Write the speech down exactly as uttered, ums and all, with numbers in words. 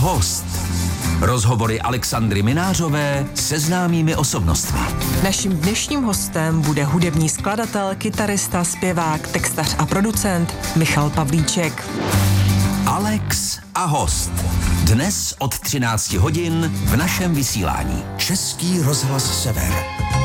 host. Rozhovory Alexandry Minářové se známými osobnostmi. Naším dnešním hostem bude hudební skladatel, kytarista, zpěvák, textař a producent Michal Pavlíček. Alex a host. Dnes od třinácti hodin v našem vysílání. Český rozhlas Sever.